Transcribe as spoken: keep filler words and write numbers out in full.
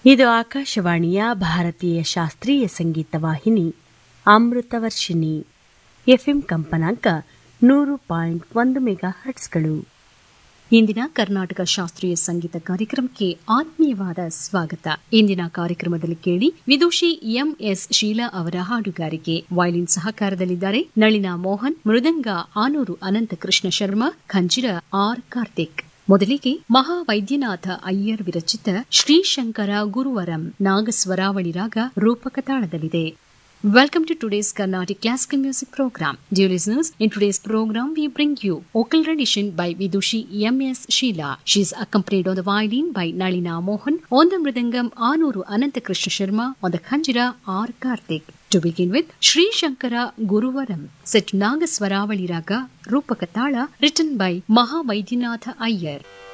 ಇದು ಆಕಾಶವಾಣಿಯ ಭಾರತೀಯ ಶಾಸ್ತ್ರೀಯ ಸಂಗೀತ ವಾಹಿನಿ ಅಮೃತವರ್ಷಿಣಿ. ಎಫ್ಎಂ ಕಂಪನಾಂಕ ನೂರು ಪಾಯಿಂಟ್ ಒಂದು ಮೆಗಾ ಹರ್ಟ್ಸ್ಗಳು. ಇಂದಿನ ಕರ್ನಾಟಕ ಶಾಸ್ತ್ರೀಯ ಸಂಗೀತ ಕಾರ್ಯಕ್ರಮಕ್ಕೆ ಆತ್ಮೀಯವಾದ ಸ್ವಾಗತ. ಇಂದಿನ ಕಾರ್ಯಕ್ರಮದಲ್ಲಿ ಕೇಳಿ ವಿದುಷಿ ಎಂಎಸ್ ಶೀಲಾ ಅವರ ಹಾಡುಗಾರಿಕೆ. ವಯಲಿನ್ ಸಹಕಾರದಲ್ಲಿದ್ದಾರೆ ನಳಿನಾ ಮೋಹನ್, ಮೃದಂಗ ಆನೂರು ಅನಂತಕೃಷ್ಣ ಶರ್ಮಾ, ಖಂಜಿರ ಆರ್ ಕಾರ್ತಿಕ್. ಮೊದಲಿಗೆ ಮಹಾವೈದ್ಯನಾಥ ಅಯ್ಯರ್ ವಿರಚಿತ ಶ್ರೀಶಂಕರ ಗುರುವರಂ ನಾಗಸ್ವರಾವಳಿ ರಾಗ ರೂಪಕ ತಾಳದಲ್ಲಿದೆ. Welcome to today's Carnatic Classical Music Program. Dear listeners, in today's program we bring you vocal rendition by Vidushi M S Sheela. She is accompanied on the violin by Nalina Mohan, on the mridangam Anuru Anantakrishna Sharma, on the khanjira R Karthik. To begin with, Sri Shankara Guruvaram, set Nagaswaravali Raga Rupakatala, written by Mahavaidyanatha Iyer.